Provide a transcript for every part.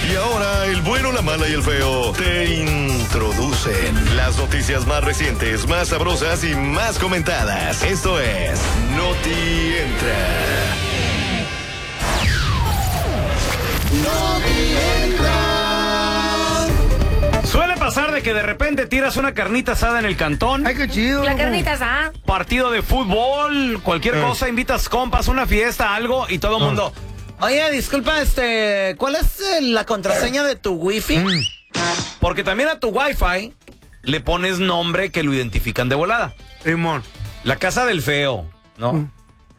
Y ahora el bueno, la mala y el feo te introducen las noticias más recientes, más sabrosas y más comentadas. Esto es Noti Entra. Suele pasar de que de repente tiras una carnita asada en el cantón. Ay, qué chido. La carnita asada. Partido de fútbol, cualquier cosa, invitas compas, una fiesta, algo, y todo el mundo. Oye, disculpa, ¿cuál es la contraseña de tu wifi? Porque también a tu wifi le pones nombre que lo identifican de volada. Simón. La casa del feo, ¿no?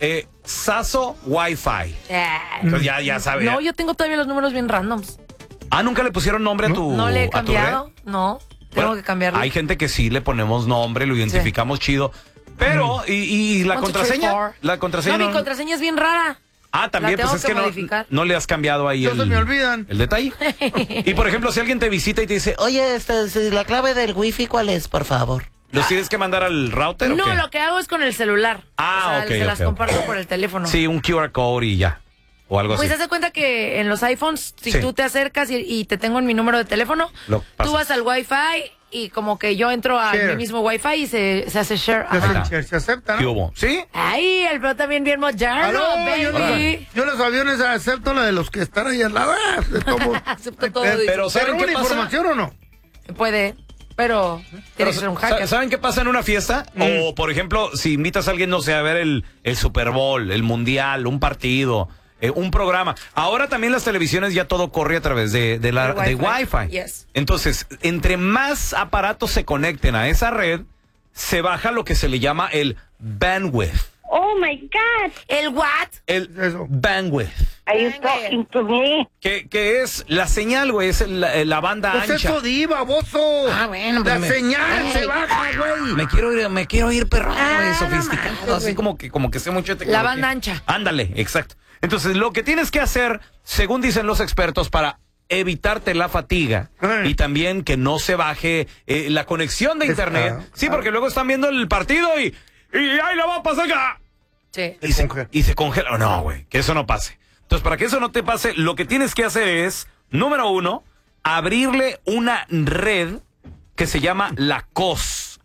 Saso Wi-Fi. Entonces ya sabes. No, yo tengo todavía los números bien randoms. Ah, ¿nunca le pusieron nombre a tu No le he a tu cambiado, red? no. Tengo que cambiarlo. Hay gente que sí le ponemos nombre, lo identificamos chido. Pero, ¿y la 1, 2, 3, contraseña? 4. La contraseña No, mi contraseña es bien rara. Ah, también, La pues tengo es que que modificar. no le has cambiado ahí No se me olvidan. el detalle. Y por ejemplo, si alguien te visita y te dice, oye, la clave del wifi, ¿cuál es, por favor? ¿Los tienes que mandar al router o No, qué? lo que hago es con el celular. Ah, o sea, se las comparto por el teléfono. Sí, un QR code y ya. O algo Pues así. haz de cuenta que en los iPhones, si Sí. tú te acercas y te tengo en mi número de teléfono, Lo pasas. tú vas al Wi-Fi y como que yo entro a Share. mi mismo Wi-Fi y se hace share. Ajá. Se acepta, ¿Qué ¿no? hubo? ¿Sí? Ay, el bro también bien moderno, Aló, baby. yo los aviones acepto la de los que están ahí al lado. De todo. Acepto todo. Pero ¿saben ¿Tengo qué la pasa? información o no? Puede, pero tiene que ser un hacker. ¿Saben qué pasa en una fiesta? O, por ejemplo, si invitas a alguien, no sé, a ver el Super Bowl, el Mundial, un partido, un programa. Ahora también las televisiones ya todo corre a través de Wi-Fi. Yes. Entonces, entre más aparatos se conecten a esa red, se baja lo que se le llama el bandwidth. Oh my God. ¿El what? El Eso. bandwidth. Are you talking to me? Que es la señal, güey, es la banda Pues ancha. eso di, baboso. Ah, bueno, La pues señal se baja, güey. Me quiero ir perrón, güey, no sofisticado, mames, así güey. como que sé mucho de tecnología. La banda ancha. Ándale, exacto. Entonces, lo que tienes que hacer, según dicen los expertos, para evitarte la fatiga y también que no se baje la conexión de internet. Sí, porque luego están viendo el partido y ahí la va a pasar acá. Sí. Y se congela. No, güey, que eso no pase. Entonces, para que eso no te pase, lo que tienes que hacer es, número 1, abrirle una red que se llama la COS.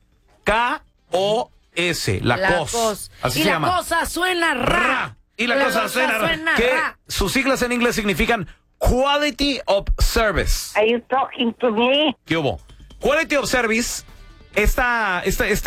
K-O-S, la COS. Así y se la llama. cosa suena ra. Y la cosa suena que ra. sus siglas en inglés significan Quality of Service. Are you talking to me? ¿Qué hubo? Quality of Service, esta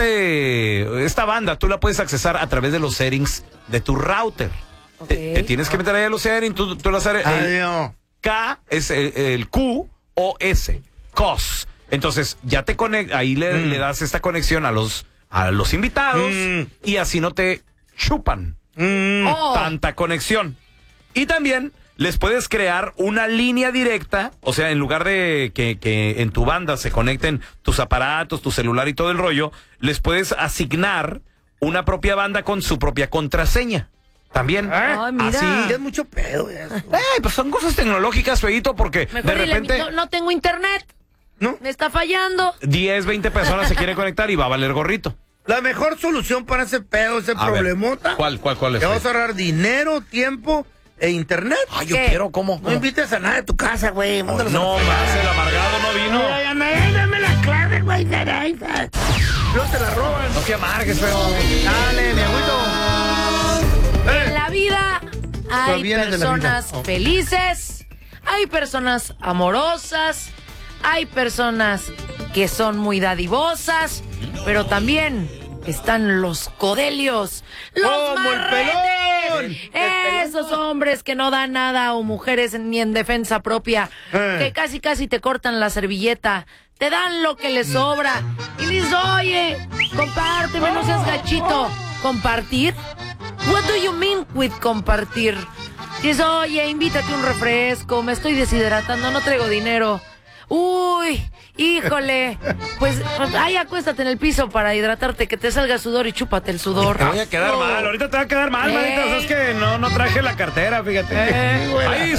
banda tú la puedes accesar a través de los settings de tu router. Okay. Te tienes que meter ahí a los settings, tú las haces. Adiós. K es el Q-O-S, COS. Entonces ya te conectas, ahí le das esta conexión a los invitados y así no te chupan tanta conexión. Y también les puedes crear una línea directa, o sea, en lugar de que en tu banda se conecten tus aparatos, tu celular y todo el rollo, les puedes asignar una propia banda con su propia contraseña. También. Ay, mira. Así. Es mucho pedo eso. Pues son cosas tecnológicas, feíto, porque Mejor de dile, repente no tengo internet. ¿No? Me está fallando. 10, 20 personas se quieren conectar y va a valer gorrito. La mejor solución para ese pedo, ese A ver, problemota. ¿Cuál es? Te vas a ahorrar dinero, tiempo e internet. Ay, yo ¿Qué? quiero, ¿cómo? No invites a nadie a tu casa, güey. No, más, el amargado no vino. Dame la clave, güey. No te la roban. No te amargues, feo. Dale, mi abuelo. En la vida hay Todavía eres de la vida. personas felices, hay personas amorosas, hay personas que son muy dadivosas, pero también están los codelios, los ¡Como el marretes, pelón! esos hombres que no dan nada o mujeres ni en defensa propia, que casi te cortan la servilleta, te dan lo que les sobra y dices, oye, compárteme, no seas gachito. ¿Compartir? What do you mean with compartir? Dices, oye, invítate un refresco, me estoy deshidratando, no traigo dinero. Uy, híjole, pues ahí acuéstate en el piso para hidratarte, que te salga sudor y chúpate el sudor. Te voy a quedar mal, ahorita te va a quedar mal, manita. Es que no traje la cartera, fíjate. Ahí